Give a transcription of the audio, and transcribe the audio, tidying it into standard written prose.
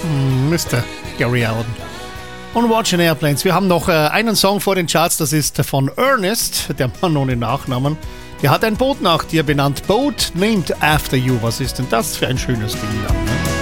Mr. Gary Allen. Und Watching Airplanes. Wir haben noch einen Song vor den Charts, das ist von Ernest, der Mann ohne Nachnamen. Der hat ein Boot nach dir benannt. Boat named after you. Was ist denn das für ein schönes Ding?